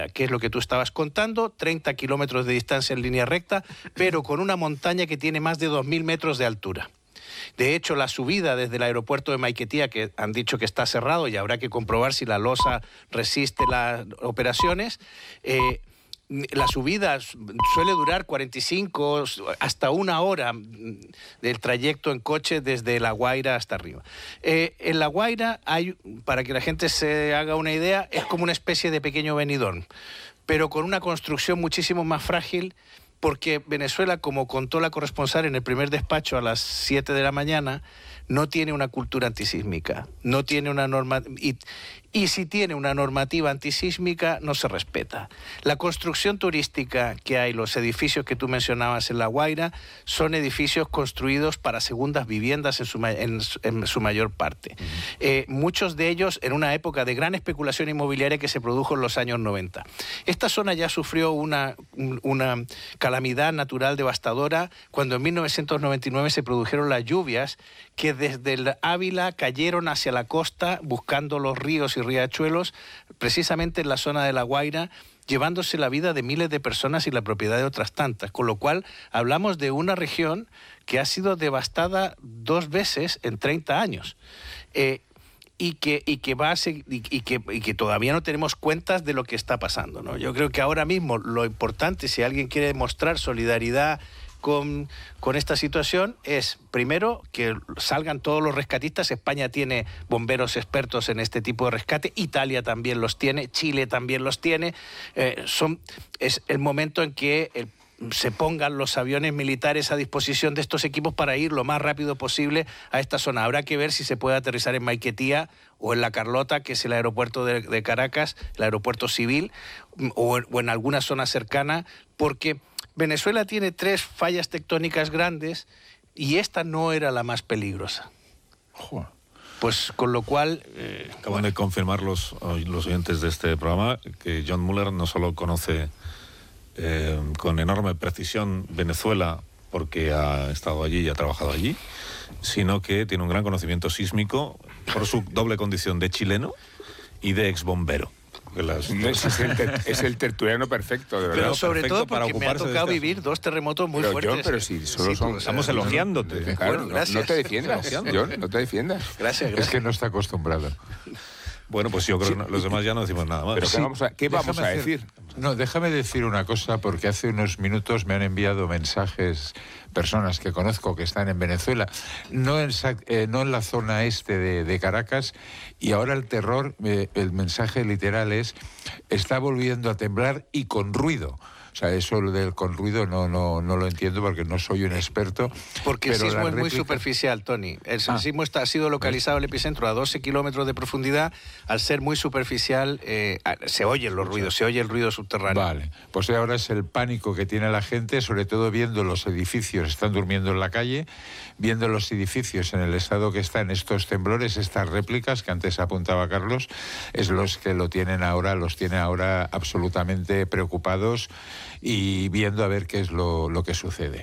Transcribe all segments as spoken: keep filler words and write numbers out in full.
Guaira, que es lo que tú estabas contando, treinta kilómetros de distancia en línea recta, pero con una montaña que tiene más de dos mil metros de altura. De hecho, la subida desde el aeropuerto de Maiquetía, que han dicho que está cerrado y habrá que comprobar si la losa resiste las operaciones, eh, la subida suele durar cuarenta y cinco hasta una hora del trayecto en coche desde La Guaira hasta arriba. Eh, en La Guaira hay, para que la gente se haga una idea, es como una especie de pequeño Benidorm, pero con una construcción muchísimo más frágil, porque Venezuela, como contó la corresponsal en el primer despacho a las siete de la mañana, no tiene una cultura antisísmica, no tiene una norma y, y si tiene una normativa antisísmica no se respeta. La construcción turística que hay, los edificios que tú mencionabas en La Guaira, son edificios construidos para segundas viviendas en su, en, en su mayor parte. Uh-huh. Eh, muchos de ellos en una época de gran especulación inmobiliaria que se produjo en los años noventa. Esta zona ya sufrió una, una calamidad natural devastadora cuando en mil novecientos noventa y nueve se produjeron las lluvias que desde el Ávila cayeron hacia la costa buscando los ríos y riachuelos, precisamente en la zona de La Guaira, llevándose la vida de miles de personas y la propiedad de otras tantas. Con lo cual, hablamos de una región que ha sido devastada dos veces en treinta años. Eh, y que, y, que va a seguir, y, y, que, y que todavía no tenemos cuentas de lo que está pasando, ¿no? Yo creo que ahora mismo lo importante, si alguien quiere demostrar solidaridad Con, con esta situación, es primero que salgan todos los rescatistas. España tiene bomberos expertos en este tipo de rescate, Italia también los tiene, Chile también los tiene. Eh, son, es el momento en que el, se pongan los aviones militares a disposición de estos equipos para ir lo más rápido posible a esta zona. Habrá que ver si se puede aterrizar en Maiquetía o en La Carlota, que es el aeropuerto de, de Caracas, el aeropuerto civil, o, o en alguna zona cercana, porque Venezuela tiene tres fallas tectónicas grandes y esta no era la más peligrosa. Joder. Pues con lo cual... Eh, Acaban de confirmar los, los oyentes de este programa que John Muller no solo conoce eh, con enorme precisión Venezuela porque ha estado allí y ha trabajado allí, sino que tiene un gran conocimiento sísmico por su doble condición de chileno y de exbombero. Las... Es, el ter, es el tertuliano perfecto, de verdad. Pero sobre perfecto todo porque para me ha tocado vivir dos terremotos muy pero fuertes. John, pero si solo sí, son... Estamos elogiándote. No, claro, bueno, gracias. No, no te defiendas, John, no te defiendas. Gracias, gracias. Es que no está acostumbrado. Bueno, pues yo creo que sí. Los demás ya no decimos nada más. Pero sí, ¿qué vamos a, qué vamos a decir? Hacer, no, déjame decir una cosa, porque hace unos minutos me han enviado mensajes personas que conozco que están en Venezuela, no en, eh, no en la zona este de, de Caracas, y ahora el terror, eh, el mensaje literal es, está volviendo a temblar y con ruido. O sea, eso del con ruido no, no, no lo entiendo porque no soy un experto. Porque pero el sismo es réplica... muy superficial, Tony. El ah. sismo está, ha sido localizado el epicentro a doce kilómetros de profundidad. Al ser muy superficial, eh, se oyen los ruidos, se oye el ruido subterráneo. Vale, pues ahora es el pánico que tiene la gente, sobre todo viendo los edificios, están durmiendo en la calle, viendo los edificios en el estado que están estos temblores, estas réplicas que antes apuntaba Carlos, es los que lo tienen ahora, los tiene ahora absolutamente preocupados y viendo a ver qué es lo, lo que sucede.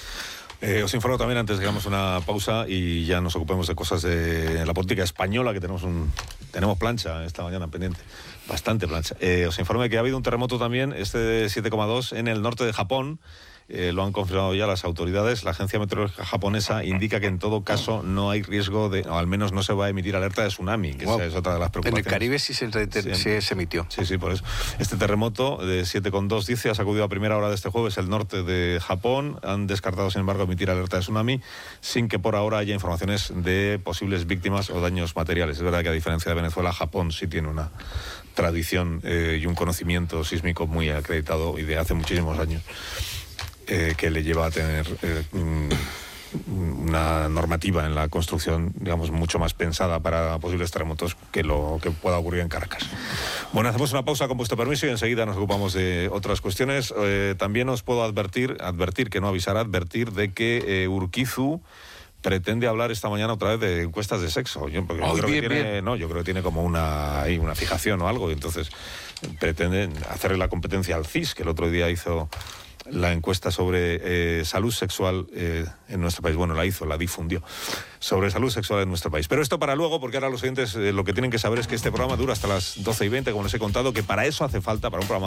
Eh, os informo también, antes de que hagamos una pausa y ya nos ocupemos de cosas de la política española, que tenemos un tenemos plancha esta mañana pendiente, bastante plancha. Eh, os informo de que ha habido un terremoto también, este de siete coma dos, en el norte de Japón. Eh, lo han confirmado ya las autoridades. La agencia meteorológica japonesa indica que en todo caso no hay riesgo de, o al menos no se va a emitir alerta de tsunami, que wow. esa es otra de las preocupaciones. En el Caribe sí se, sí, sí, se emitió. Sí, sí, por eso. Este terremoto de siete coma dos, dice, ha sacudido a primera hora de este jueves el norte de Japón. Han descartado, sin embargo, emitir alerta de tsunami, sin que por ahora haya informaciones de posibles víctimas o daños materiales. Es verdad que a diferencia de Venezuela, Japón sí tiene una tradición eh, y un conocimiento sísmico muy acreditado y de hace muchísimos años. Eh, que le lleva a tener eh, una normativa en la construcción, digamos, mucho más pensada para posibles terremotos que lo que pueda ocurrir en Caracas. Bueno, hacemos una pausa con vuestro permiso y enseguida nos ocupamos de otras cuestiones. Eh, también os puedo advertir, advertir que no avisar, advertir de que eh, Urquizu pretende hablar esta mañana otra vez de encuestas de sexo. Yo, porque oh, yo, creo bien, que tiene, bien. no, yo creo que tiene como una, ahí, una fijación o algo, y entonces pretenden hacerle la competencia al C I S, que el otro día hizo la encuesta sobre eh, salud sexual eh, en nuestro país. Bueno, la hizo, la difundió, sobre salud sexual en nuestro país. Pero esto para luego, porque ahora los oyentes eh, lo que tienen que saber es que este programa dura hasta las doce y veinte, como les he contado, que para eso hace falta, para un programa